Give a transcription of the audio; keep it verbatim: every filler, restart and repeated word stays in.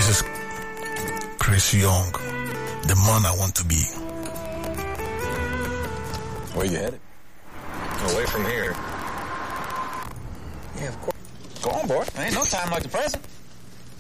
This is Chris Young, the man I want to be. Where you headed? Away from here. Yeah, of course. Go on, boy. Ain't no time like the present.